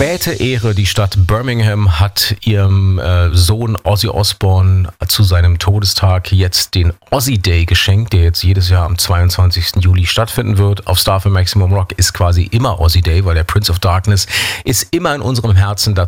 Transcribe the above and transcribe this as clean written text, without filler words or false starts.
späte Ehre. Die Stadt Birmingham hat ihrem Sohn Ozzy Osbourne zu seinem Todestag jetzt den Ozzy Day geschenkt, der jetzt jedes Jahr am 22. Juli stattfinden wird. Auf Star für Maximum Rock ist quasi immer Ozzy Day, weil der Prince of Darkness ist immer in unserem Herzen.